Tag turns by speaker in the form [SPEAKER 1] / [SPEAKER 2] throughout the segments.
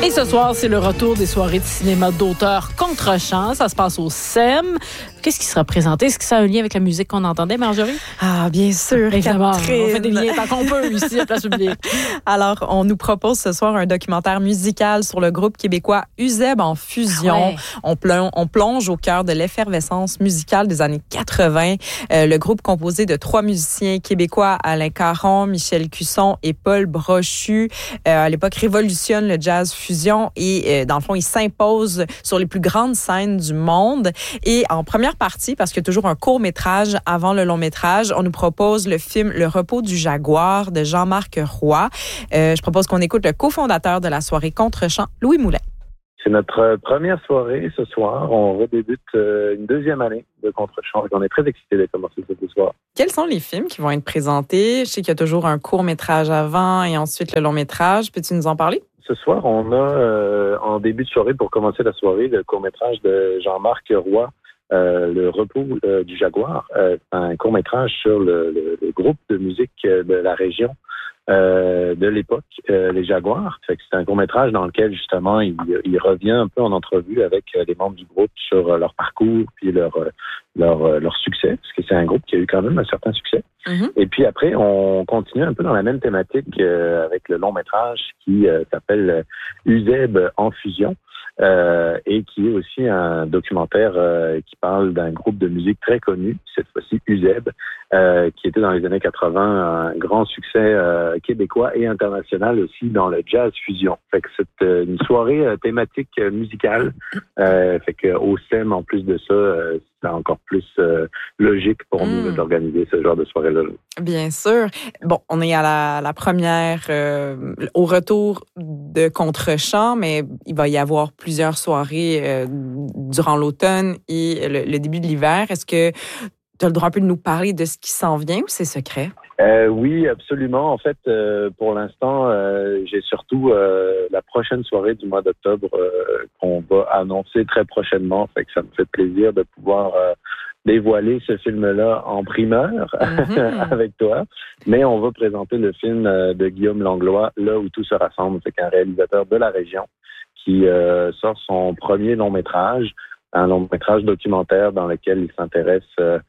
[SPEAKER 1] Et ce soir, c'est le retour des soirées de cinéma d'auteur contre-champ. Ça se passe au SEM. Qu'est-ce qui sera présenté? Est-ce que ça a un lien avec la musique qu'on entendait, Marjorie?
[SPEAKER 2] Ah, bien sûr.
[SPEAKER 1] Évidemment,
[SPEAKER 2] Catherine.
[SPEAKER 1] on fait des liens tant qu'on peut ici à Place Publique.
[SPEAKER 2] Alors, on nous propose ce soir un documentaire musical sur le groupe québécois UZEB en fusion.
[SPEAKER 1] Ouais.
[SPEAKER 2] On plonge au cœur de l'effervescence musicale des années 80. Le groupe composé de 3 musiciens québécois, Alain Caron, Michel Cusson et Paul Brochu, à l'époque révolutionne le jazz fusion et dans le fond, il s'impose sur les plus grandes scènes du monde. Et en première partie, parce qu'il y a toujours un court-métrage avant le long-métrage, on nous propose le film Le repos du jaguar de Jean-Marc Roy. Je propose qu'on écoute le cofondateur de la soirée Contre-champ, Louis Moulin.
[SPEAKER 3] C'est notre première soirée ce soir. On redébute une deuxième année de Contre-champ. On est très excités de commencer ce soir.
[SPEAKER 2] Quels sont les films qui vont être présentés? Je sais qu'il y a toujours un court-métrage avant et ensuite le long-métrage. Peux-tu nous en parler?
[SPEAKER 3] Ce soir, on a en début de soirée, pour commencer la soirée, le court-métrage de Jean-Marc Roy, Le repos du jaguar, un court-métrage sur le groupe de musique de la région de l'époque, les Jaguars. Fait que c'est un court-métrage dans lequel, justement, il revient un peu en entrevue avec les membres du groupe sur leur parcours puis leur succès, parce que c'est un groupe qui a eu quand même un certain succès. Mm-hmm. Et puis après, on continue un peu dans la même thématique avec le long-métrage qui s'appelle UZEB en fusion. Et qui est aussi un documentaire qui parle d'un groupe de musique très connu, cette fois-ci UZEB, qui était dans les années 80 un grand succès québécois et international aussi dans le jazz fusion. Fait que c'est une soirée thématique musicale. Fait que au SEM, en plus de ça, c'est encore plus logique pour nous d'organiser ce genre de soirée-là.
[SPEAKER 2] Bien sûr. Bon, on est à la première, au retour de Contre-champ, mais il va y avoir plusieurs soirées durant l'automne et le début de l'hiver. Est-ce que tu as le droit un peu de nous parler de ce qui s'en vient ou c'est secret?
[SPEAKER 3] Oui, absolument. En fait, pour l'instant, j'ai surtout la prochaine soirée du mois d'octobre qu'on va annoncer très prochainement. Fait que ça me fait plaisir de pouvoir dévoiler ce film-là en primeur avec toi. Mais on va présenter le film de Guillaume Langlois, Là où tout se rassemble. C'est un réalisateur de la région qui sort son premier long-métrage, un long-métrage documentaire dans lequel il s'intéresse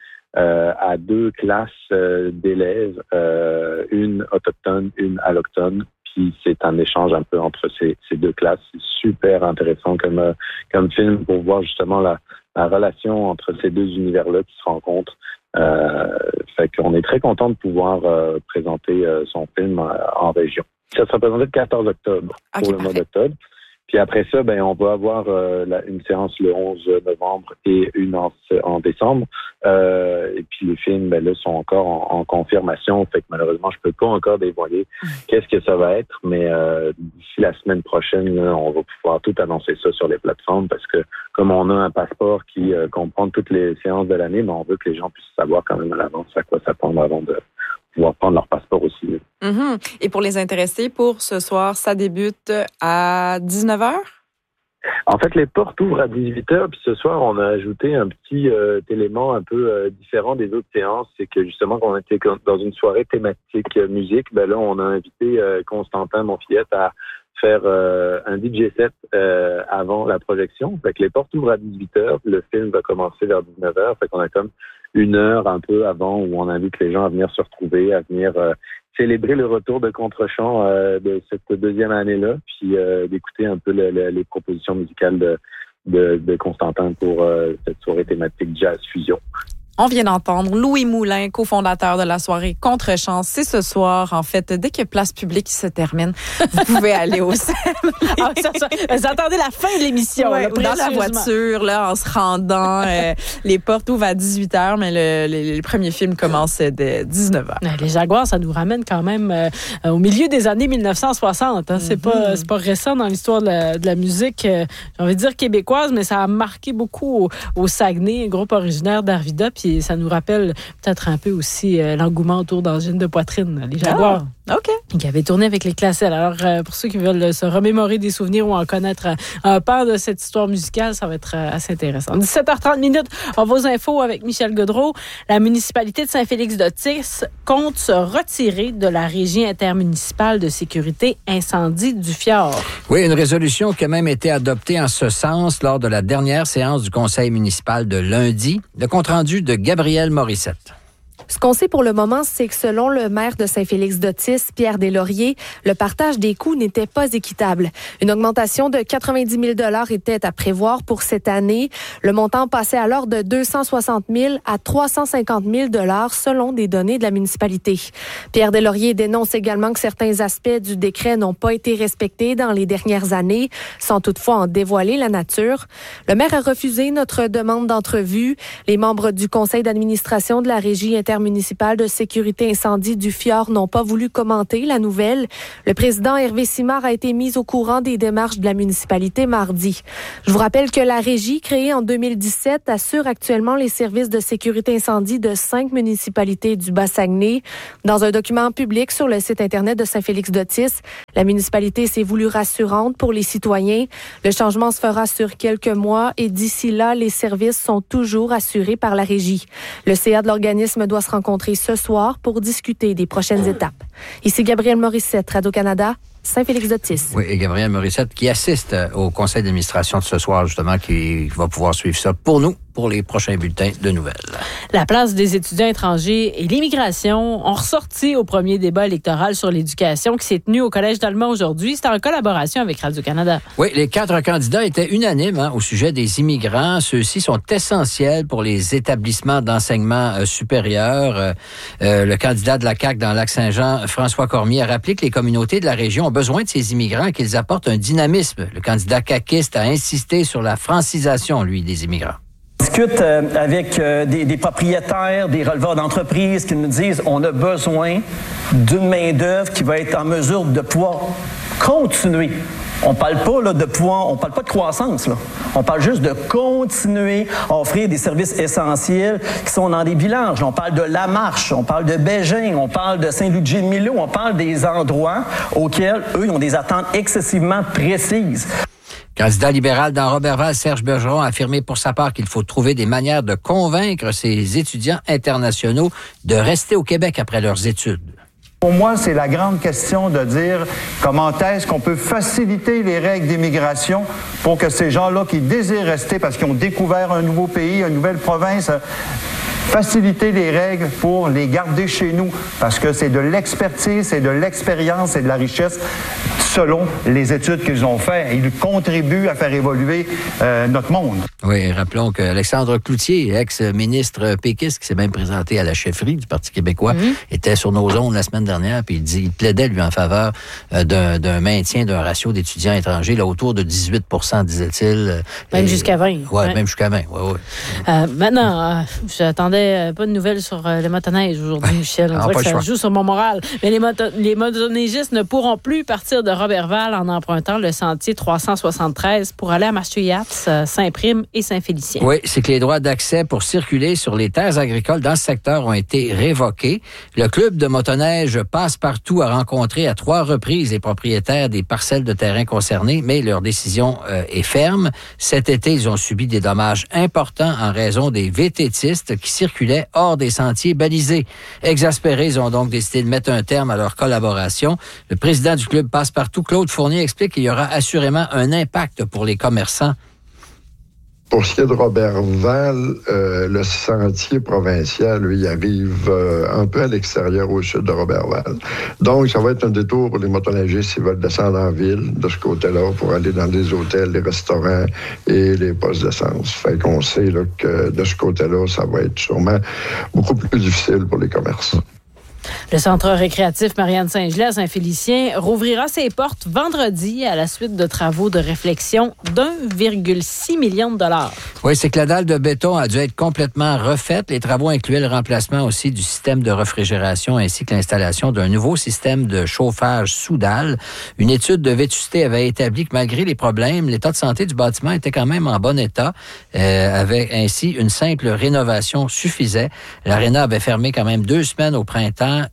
[SPEAKER 3] à 2 classes d'élèves, une autochtone, une allochtone. Puis c'est un échange un peu entre ces 2 classes. C'est super intéressant comme film pour voir justement la relation entre ces 2 univers-là qui se rencontrent. Fait qu'on est très content de pouvoir présenter son film en région. Ça sera présenté le 14 octobre pour le mois d'octobre. Puis après ça, on va avoir une séance le 11 novembre et une en décembre. Et puis les films, là, sont encore en confirmation. Fait que malheureusement, je peux pas encore dévoiler qu'est-ce que ça va être. Mais d'ici la semaine prochaine, là, on va pouvoir tout annoncer ça sur les plateformes parce que comme on a un passeport qui comprend toutes les séances de l'année, on veut que les gens puissent savoir quand même à l'avance à quoi s'attendre avant de pouvoir prendre leur passeport aussi.
[SPEAKER 2] Mm-hmm. Et pour les intéressés, pour ce soir, ça débute à 19h?
[SPEAKER 3] En fait, les portes ouvrent à 18h, puis ce soir, on a ajouté un petit élément un peu différent des autres séances. C'est que justement, quand on était dans une soirée thématique musique, là, on a invité Constantin Monfillette à faire un DJ set avant la projection. Fait que les portes ouvrent à 18h, le film va commencer vers 19h. Fait qu'on a comme 1 heure un peu avant où on invite les gens à venir se retrouver, à venir célébrer le retour de Contre-champ de cette deuxième année-là, puis d'écouter un peu les propositions musicales de Constantin pour cette soirée thématique jazz fusion.
[SPEAKER 2] On vient d'entendre Louis Moulin, cofondateur de la soirée Contre-champ. C'est ce soir, en fait, dès que Place Publique se termine, vous pouvez aller au SEM.
[SPEAKER 1] Vous attendez la fin de l'émission.
[SPEAKER 2] Ouais,
[SPEAKER 1] là,
[SPEAKER 2] dans la voiture, là, en se rendant. Les portes ouvrent à 18h, mais les premiers films commencent dès 19h.
[SPEAKER 1] Les Jaguars, ça nous ramène quand même au milieu des années 1960. Hein. C'est pas récent dans l'histoire de la musique, j'ai envie de dire québécoise, mais ça a marqué beaucoup au Saguenay, groupe originaire d'Arvida, puis ça nous rappelle peut-être un peu aussi l'engouement autour d'angines de poitrine, les Jaguars.
[SPEAKER 2] OK.
[SPEAKER 1] Qui avait tourné avec les Classelles. Alors, pour ceux qui veulent se remémorer des souvenirs ou en connaître un pan de cette histoire musicale, ça va être assez intéressant. 17h30, on va aux infos avec Michel Gaudreault. La municipalité de Saint-Félix-d'Otis compte se retirer de la Régie intermunicipale de sécurité incendie du fjord.
[SPEAKER 4] Oui, une résolution qui a même été adoptée en ce sens lors de la dernière séance du conseil municipal de lundi. Le compte-rendu de Gabrielle Morissette.
[SPEAKER 5] Ce qu'on sait pour le moment, c'est que selon le maire de Saint-Félix-d'Otis, Pierre Deslauriers, le partage des coûts n'était pas équitable. Une augmentation de 90 000 $ était à prévoir pour cette année. Le montant passait alors de 260 000 à 350 000 $ selon des données de la municipalité. Pierre Deslauriers dénonce également que certains aspects du décret n'ont pas été respectés dans les dernières années, sans toutefois en dévoiler la nature. Le maire a refusé notre demande d'entrevue. Les membres du conseil d'administration de la Régie intermunicipale de sécurité incendie du fjord n'ont pas voulu commenter la nouvelle. Le président Hervé Simard a été mis au courant des démarches de la municipalité mardi. Je vous rappelle que la régie, créée en 2017, assure actuellement les services de sécurité incendie de 5 municipalités du Bas-Saguenay. Dans un document public sur le site Internet de Saint-Félix-d'Otis, la municipalité s'est voulue rassurante pour les citoyens. Le changement se fera sur quelques mois et d'ici là, les services sont toujours assurés par la régie. Le CA de l'organisme doit se rencontrer ce soir pour discuter des prochaines étapes. Ici Gabrielle Morissette, Radio-Canada, Saint-Félix-d'Otis.
[SPEAKER 4] Oui, et Gabrielle Morissette qui assiste au conseil d'administration de ce soir, justement, qui va pouvoir suivre ça pour nous, pour les prochains bulletins de nouvelles.
[SPEAKER 1] La place des étudiants étrangers et l'immigration ont ressorti au premier débat électoral sur l'éducation qui s'est tenu au Collège d'Allemand aujourd'hui. C'était en collaboration avec Radio-Canada.
[SPEAKER 4] Oui, les 4 candidats étaient unanimes au sujet des immigrants. Ceux-ci sont essentiels pour les établissements d'enseignement supérieur. Le candidat de la CAQ dans Lac-Saint-Jean, François Cormier, a rappelé que les communautés de la région ont besoin de ces immigrants et qu'ils apportent un dynamisme. Le candidat caquiste a insisté sur la francisation, lui, des immigrants.
[SPEAKER 6] On discute avec des propriétaires, des releveurs d'entreprises qui nous disent on a besoin d'une main-d'œuvre qui va être en mesure de pouvoir continuer. On parle pas de pouvoir, on parle pas de croissance là. On parle juste de continuer à offrir des services essentiels qui sont dans des villages. On parle de La Marche, on parle de Bégin, on parle de Saint-Louis-de-Gilles-Milo, on parle des endroits auxquels eux ils ont des attentes excessivement précises.
[SPEAKER 4] Candidat libéral dans Roberval, Serge Bergeron a affirmé pour sa part qu'il faut trouver des manières de convaincre ces étudiants internationaux de rester au Québec après leurs études.
[SPEAKER 7] Pour moi, c'est la grande question de dire comment est-ce qu'on peut faciliter les règles d'immigration pour que ces gens-là qui désirent rester parce qu'ils ont découvert un nouveau pays, une nouvelle province, faciliter les règles pour les garder chez nous parce que c'est de l'expertise, c'est de l'expérience, c'est de la richesse selon les études qu'ils ont faites. Ils contribuent à faire évoluer notre monde.
[SPEAKER 4] Oui, rappelons qu'Alexandre Cloutier, ex-ministre péquiste, qui s'est même présenté à la chefferie du Parti québécois, était sur nos ondes la semaine dernière, puis il plaidait, lui, en faveur d'un maintien d'un ratio d'étudiants étrangers, là, autour de 18 %, disait-il.
[SPEAKER 1] Même jusqu'à 20.
[SPEAKER 4] Oui, même jusqu'à 20, oui.
[SPEAKER 1] Maintenant, j'attendais pas de nouvelles sur les motoneiges aujourd'hui, Michel. On dirait que ça joue sur mon moral. Mais les motoneigistes ne pourront plus partir de Roberval en empruntant le sentier 373 pour aller à Marchouillatz, Saint-Prime et Saint-Félicien.
[SPEAKER 4] Oui, c'est que les droits d'accès pour circuler sur les terres agricoles dans ce secteur ont été révoqués. Le club de motoneige Passe-Partout a rencontré à 3 reprises les propriétaires des parcelles de terrain concernées, mais leur décision est ferme. Cet été, ils ont subi des dommages importants en raison des vététistes qui circulaient hors des sentiers balisés. Exaspérés, ils ont donc décidé de mettre un terme à leur collaboration. Le président du club Passe-Partout, Claude Fournier, explique qu'il y aura assurément un impact pour les commerçants.
[SPEAKER 8] Pour ce qui est de Roberval, le sentier provincial, lui, arrive un peu à l'extérieur au sud de Roberval. Donc, ça va être un détour pour les motoneigistes s'ils veulent descendre en ville, de ce côté-là, pour aller dans des hôtels, les restaurants et les postes d'essence. Fait qu'on sait là, que de ce côté-là, ça va être sûrement beaucoup plus difficile pour les commerçants.
[SPEAKER 1] Le centre récréatif Marianne Saint-Gelais à Saint-Félicien rouvrira ses portes vendredi à la suite de travaux de réflexion d'1,6 million de dollars.
[SPEAKER 4] Oui, c'est que la dalle de béton a dû être complètement refaite. Les travaux incluaient le remplacement aussi du système de réfrigération ainsi que l'installation d'un nouveau système de chauffage sous dalle. Une étude de vétusté avait établi que malgré les problèmes, l'état de santé du bâtiment était quand même en bon état. Avec ainsi une simple rénovation suffisait. L'aréna avait fermé quand même 2 semaines au printemps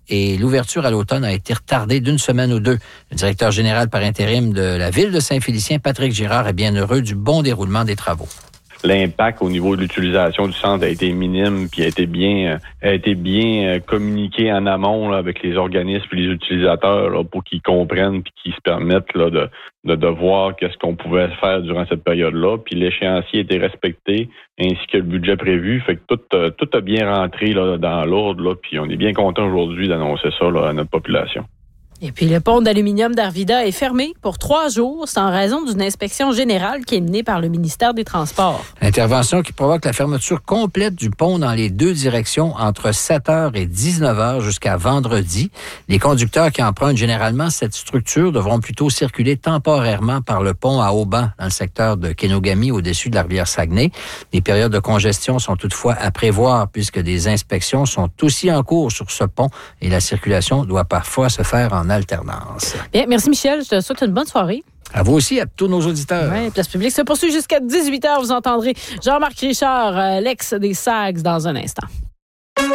[SPEAKER 4] et l'ouverture à l'automne a été retardée d'une semaine ou deux. Le directeur général par intérim de la ville de Saint-Félicien, Patrick Girard, est bien heureux du bon déroulement des travaux.
[SPEAKER 9] L'impact au niveau de l'utilisation du centre a été minime, puis a été bien communiqué en amont là, avec les organismes et les utilisateurs là, pour qu'ils comprennent puis qu'ils se permettent là, de voir qu'est-ce qu'on pouvait faire durant cette période-là. Puis l'échéancier a été respecté, ainsi que le budget prévu. Fait que tout a bien rentré là, dans l'ordre, là, puis on est bien content aujourd'hui d'annoncer ça là, à notre population.
[SPEAKER 1] Et puis, le pont d'aluminium d'Arvida est fermé pour 3 jours. C'est en raison d'une inspection générale qui est menée par le ministère des Transports.
[SPEAKER 4] Intervention qui provoque la fermeture complète du pont dans les deux directions entre 7h et 19h jusqu'à vendredi. Les conducteurs qui empruntent généralement cette structure devront plutôt circuler temporairement par le pont à Auban dans le secteur de Kenogami au-dessus de la rivière Saguenay. Les périodes de congestion sont toutefois à prévoir puisque des inspections sont aussi en cours sur ce pont et la circulation doit parfois se faire en alternance.
[SPEAKER 1] Bien, merci Michel, je te souhaite une bonne soirée.
[SPEAKER 4] À vous aussi, à tous nos auditeurs.
[SPEAKER 1] Oui, Place Publique se poursuit jusqu'à 18h. Vous entendrez Jean-Marc Richard, l'ex des SAGs, dans un instant.